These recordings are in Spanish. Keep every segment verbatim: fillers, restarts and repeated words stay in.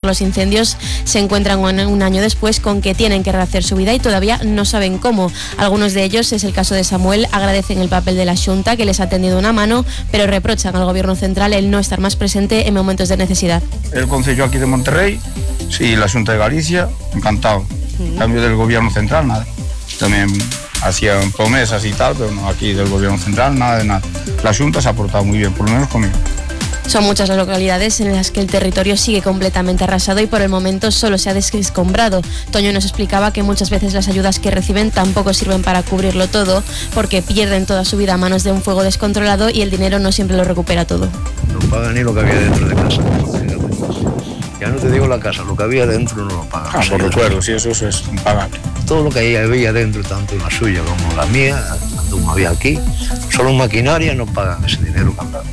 los incendios se encuentran un año después con que tienen que rehacer su vida y todavía no saben cómo. Algunos de ellos, es el caso de Samuel, agradecen el papel de la Xunta que les ha tendido una mano, pero reprochan al Gobierno central el no estar más presente en momentos de necesidad. El Concello aquí de Monterrey, sí, la Xunta de Galicia, encantado. En cambio del Gobierno central, nada. También hacían promesas y tal, pero no, aquí del Gobierno central, nada de nada. La Xunta se ha portado muy bien, por lo menos conmigo. Son muchas las localidades en las que el territorio sigue completamente arrasado y por el momento solo se ha desescombrado. Toño nos explicaba que muchas veces las ayudas que reciben tampoco sirven para cubrirlo todo, porque pierden toda su vida a manos de un fuego descontrolado y el dinero no siempre lo recupera todo. No pagan ni lo que había dentro de casa. Ya no te digo la casa, lo que había dentro no lo pagan. Ah, por recuerdo, sí, eso, eso es impagable. Todo lo que había dentro, tanto la suya como la mía, como había aquí, solo en maquinaria no pagan ese dinero que han dado.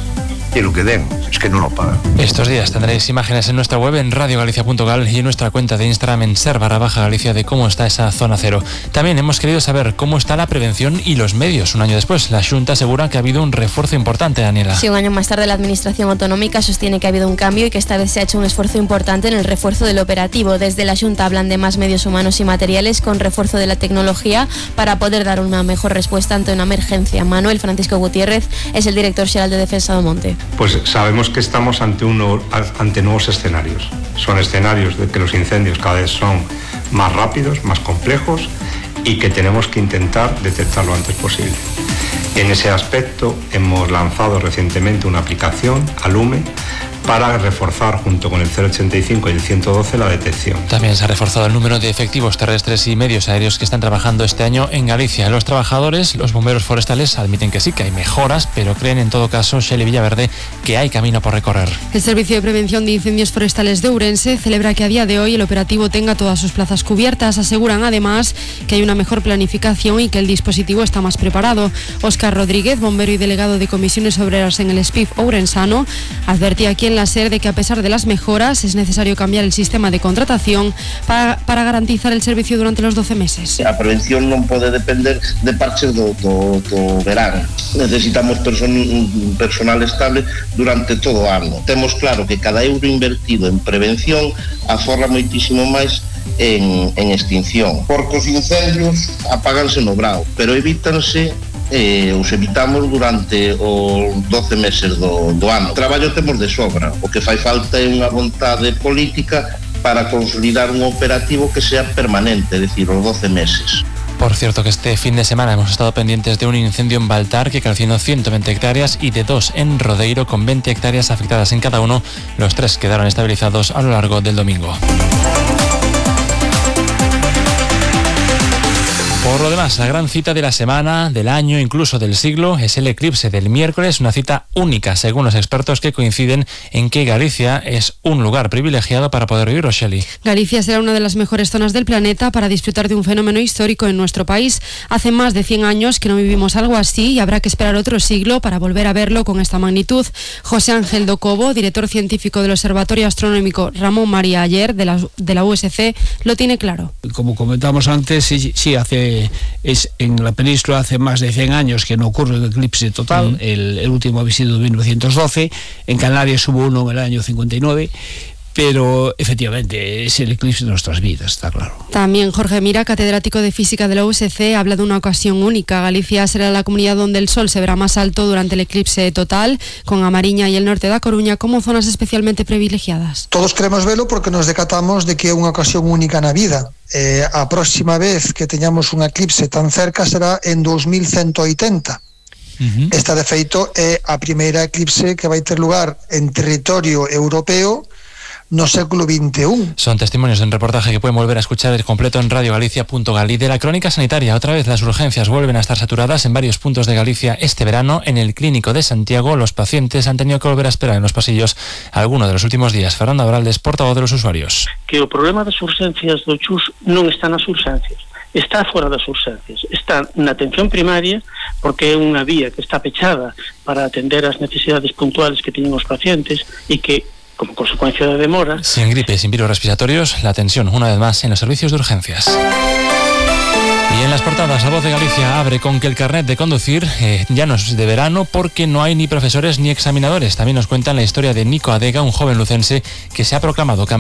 Y lo que den, es que no lo pagan. Estos días tendréis imágenes en nuestra web en radio galicia punto gal y en nuestra cuenta de Instagram en ser barra baja Galicia de cómo está esa zona cero. También hemos querido saber cómo está la prevención y los medios. Un año después, la Xunta asegura que ha habido un refuerzo importante, Daniela. Sí, un año más tarde la Administración Autonómica sostiene que ha habido un cambio y que esta vez se ha hecho un esfuerzo importante en el refuerzo del operativo. Desde la Xunta hablan de más medios humanos y materiales con refuerzo de la tecnología para poder dar una mejor respuesta ante una emergencia. Manuel Francisco Gutiérrez es el director xeral de Defensa do Monte. Pues sabemos que estamos ante, uno, ante nuevos escenarios. Son escenarios de que los incendios cada vez son más rápidos, más complejos y que tenemos que intentar detectar lo antes posible. En ese aspecto hemos lanzado recientemente una aplicación, Alume, para reforzar junto con el cero ochenta y cinco y el ciento doce la detección. También se ha reforzado el número de efectivos terrestres y medios aéreos que están trabajando este año en Galicia. Los trabajadores, los bomberos forestales, admiten que sí, que hay mejoras, pero creen en todo caso, Shelley Villaverde, que hay camino por recorrer. El Servicio de Prevención de Incendios Forestales de Ourense celebra que a día de hoy el operativo tenga todas sus plazas cubiertas. Aseguran además que hay una mejor planificación y que el dispositivo está más preparado. Óscar Rodríguez, bombero y delegado de comisiones obreras en el S P I F ourensano, advertía aquí en la SER de que a pesar de las mejoras es necesario cambiar el sistema de contratación para, para garantizar el servicio durante los doce meses. A prevención non pode depender de parches do, do, do verán. Necesitamos person, personal estable durante todo o ano. Temos claro que cada euro invertido en prevención aforra moitísimo máis en, en extinción. Porque os incendios apáganse no brao, pero evítanse Eh, os evitamos durante os doce meses do, do ano. O traballo temos de sobra, o que fai falta é unha vontade política para consolidar un operativo que sea permanente, es decir, os doce meses. Por cierto que este fin de semana hemos estado pendientes de un incendio en Baltar que calcinó ciento veinte hectáreas y de dos en Rodeiro con veinte hectáreas afectadas en cada uno. Los tres quedaron estabilizados a lo largo del domingo. Por lo demás, la gran cita de la semana, del año, incluso del siglo, es el eclipse del miércoles, una cita única, según los expertos que coinciden en que Galicia es un lugar privilegiado para poder vivir, Shelley. Galicia será una de las mejores zonas del planeta para disfrutar de un fenómeno histórico en nuestro país. Hace más de cien años que no vivimos algo así y habrá que esperar otro siglo para volver a verlo con esta magnitud. José Ángel Docobo, director científico del Observatorio Astronómico Ramón María Aller de la, de la U S C, lo tiene claro. Como comentamos antes, sí, sí hace Es, en la península hace más de cien años que no ocurre el eclipse total, mm. el, el último había sido en mil novecientos doce, en Canarias hubo uno en el año cincuenta y nueve, pero efectivamente es el eclipse de nuestras vidas, está claro. También Jorge Mira, catedrático de Física de la U S C, habla de una ocasión única. Galicia será la comunidad donde el sol se verá más alto durante el eclipse total, con A Mariña y el norte da Coruña como zonas especialmente privilegiadas. Todos queremos verlo porque nos decatamos de que é unha ocasión única na vida. Eh, a próxima vez que teñamos un eclipse tan cerca será en dos mil ciento oitenta. Uh-huh. Esta, de feito, é a primeira eclipse que vai ter lugar en territorio europeo no século veintiuno. Son testimonios de un reportaje que pueden volver a escuchar el completo en radio galicia punto gal. Y de la crónica sanitaria, otra vez las urgencias vuelven a estar saturadas en varios puntos de Galicia este verano. En el Clínico de Santiago, los pacientes han tenido que volver a esperar en los pasillos algunos de los últimos días. Fernando Abraldes, portavoz de los usuarios. Que o problema das urgencias do chus non está nas urgencias, está fora das urgencias, está na atención primaria, porque é unha vía que está pechada para atender as necesidades puntuales que teñen os pacientes e que, como consecuencia de demora... Sin gripe, sin virus respiratorios, la tensión, una vez más, en los servicios de urgencias. Y en las portadas, La Voz de Galicia abre con que el carnet de conducir eh, ya no es de verano porque no hay ni profesores ni examinadores. También nos cuentan la historia de Nico Adega, un joven lucense que se ha proclamado campeón